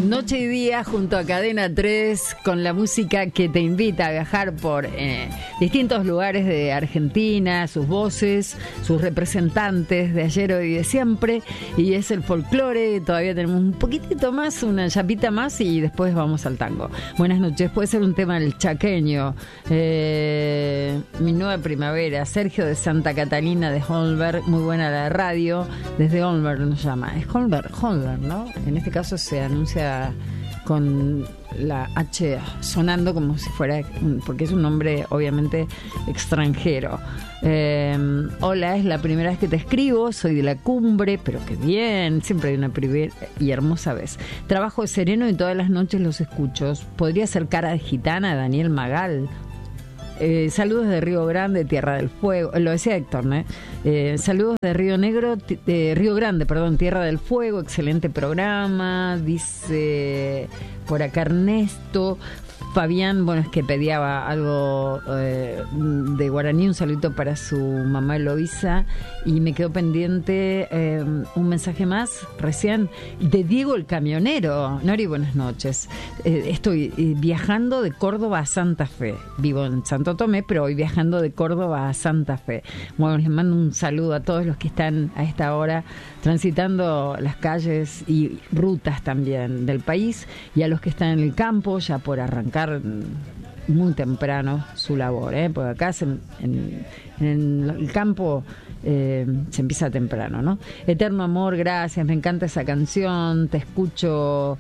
Noche y día junto a Cadena 3 con la música que te invita a viajar por distintos lugares de Argentina, sus voces, sus representantes de ayer, hoy y de siempre, y es el folclore. Todavía tenemos un poquitito más, una chapita más y después vamos al tango. Buenas noches, puede ser un tema del chaqueño, Mi Nueva Primavera, Sergio de Santa Catalina de Holberg, muy buena la radio, desde Holberg nos llama, es Holberg, ¿no? En este caso se anuncia con la H sonando como si fuera, porque es un nombre obviamente extranjero. Hola, es la primera vez que te escribo, soy de La Cumbre, pero qué bien, siempre hay una primera y hermosa vez. Trabajo de sereno y todas las noches los escucho. ¿Podría ser Cara de Gitana, Daniel Magal? Saludos de Río Grande, Tierra del Fuego, lo decía Héctor, ¿no? Saludos de Río Negro, Río Grande, perdón, Tierra del Fuego, excelente programa, dice por acá Ernesto. Fabián, bueno, es que pedía algo de guaraní, un saludito para su mamá Eloísa, y me quedó pendiente un mensaje más recién de Diego el Camionero. Nori, buenas noches. Estoy viajando de Córdoba a Santa Fe. Vivo en Santo Tomé, pero hoy viajando de Córdoba a Santa Fe. Bueno, les mando un saludo a todos los que están a esta hora transitando las calles y rutas también del país, y a los que están en el campo ya por arrancar muy temprano su labor, porque acá en el campo se empieza temprano, ¿no? Eterno amor, gracias, me encanta esa canción, te escucho,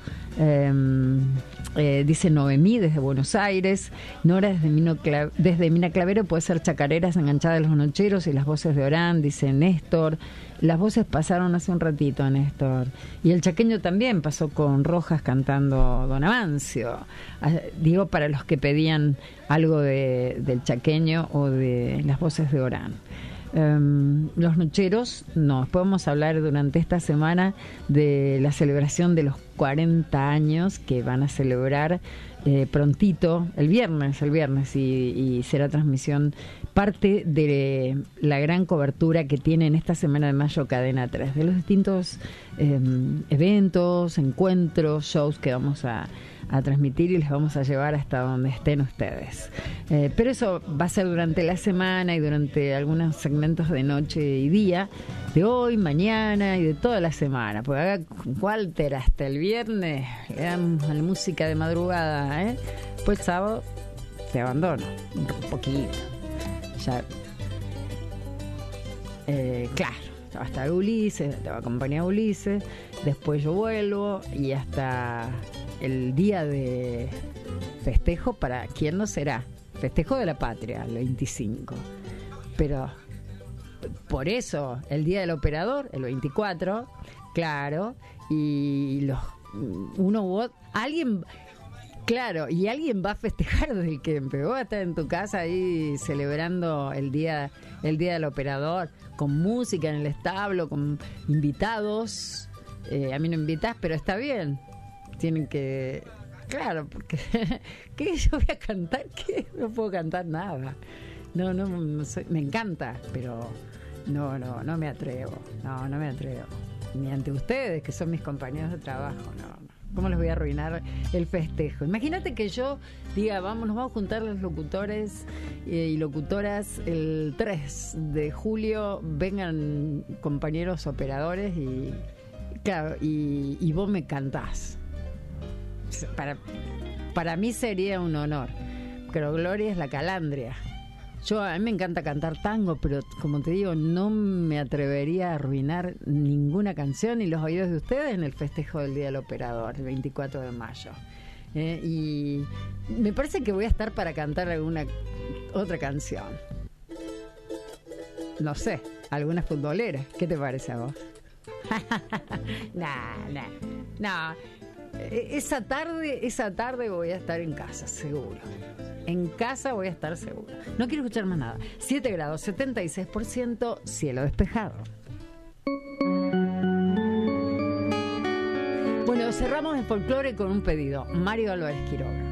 dice Noemí desde Buenos Aires. Nora desde Mina Clavero, puede ser chacareras enganchadas de los nocheros y las voces de Orán, dice Néstor. Las voces pasaron hace un ratito, Néstor. Y el chaqueño también pasó con Rojas cantando Don Amancio. Digo, para los que pedían algo del chaqueño o de las voces de Orán. Los nocheros, no, podemos hablar durante esta semana de la celebración de los 40 años que van a celebrar prontito, el viernes, y será transmisión, parte de la gran cobertura que tiene en esta semana de mayo Cadena 3, de los distintos eventos, encuentros, shows que vamos a transmitir y les vamos a llevar hasta donde estén ustedes. Pero eso va a ser durante la semana y durante algunos segmentos de noche y día, de hoy, mañana y de toda la semana. Porque acá Walter hasta el viernes le dan a la música de madrugada, Pues el sábado te abandono un poquito. Ya, claro, va a estar Ulises, te va a acompañar Ulises, después yo vuelvo y hasta el día de festejo, ¿para quién no será? Festejo de la Patria, el 25. Pero por eso, el día del operador, el 24, claro, y uno u otro, alguien... Claro, y alguien va a festejar desde que empezó a estar en tu casa ahí celebrando el día del operador, con música en el establo, con invitados. A mí no invitás, pero está bien. Tienen que... Claro, porque... ¿Qué yo voy a cantar? ¿Qué? No puedo cantar nada. No me encanta, pero no me atrevo. No me atrevo. Ni ante ustedes, que son mis compañeros de trabajo, no. ¿Cómo les voy a arruinar el festejo? Imagínate que yo diga, nos vamos a juntar los locutores y locutoras el 3 de julio, vengan compañeros operadores y claro, y vos me cantás. Para mí sería un honor. Pero Gloria es la calandria. A mí me encanta cantar tango, pero como te digo, no me atrevería a arruinar ninguna canción y los oídos de ustedes en el festejo del Día del Operador, el 24 de mayo. Y me parece que voy a estar para cantar alguna otra canción. No sé, alguna futbolera. ¿Qué te parece a vos? No. Esa tarde voy a estar en casa, seguro. En casa voy a estar seguro. No quiero escuchar más nada. 7 grados, 76%, cielo despejado. Bueno, cerramos el folclore con un pedido. Mario Álvarez Quiroga.